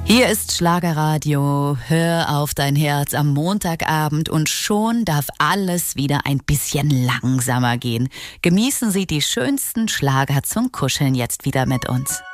Hier ist Schlagerradio. Hör auf dein Herz am Montagabend und schon darf alles wieder ein bisschen langsamer gehen. Genießen Sie die schönsten Schlager zum Kuscheln jetzt wieder mit uns.